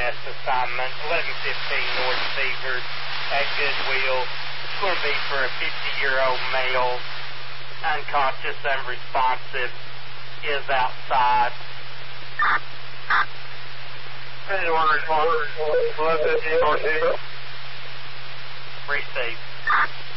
EMS assignment, 1115 North Seaford at Goodwill. It's going to be for a 50-year-old male, unconscious, unresponsive, is outside. Anyone respond? 1115 North Seaford. Receive.